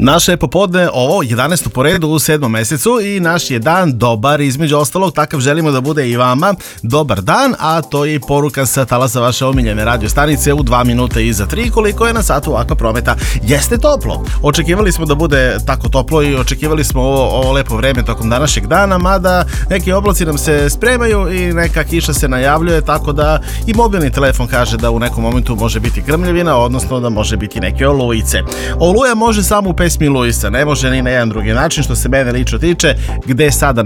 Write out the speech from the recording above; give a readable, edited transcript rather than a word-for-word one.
Naše je popodne ovo 11. po redu u 7. mesecu i naš je dan dobar, između ostalog takav želimo da bude i vama dobar dan, a to je i poruka sa talasa vaše omiljene radio stanice u 2 minuta iza 3, koliko je na satu ovakva prometa. Jeste toplo, očekivali smo da bude tako toplo i očekivali smo ovo lepo vreme tokom današnjeg dana, mada neki oblaci nam se spremaju i neka kiša se najavljuje, tako da i mobilni telefon kaže da u nekom momentu može biti grmljevina, odnosno da može biti neke olujice. Oluja može samo u pesmi Luisa, ne može ni na jedan drugi način, što se mene lično tiče. Gde sada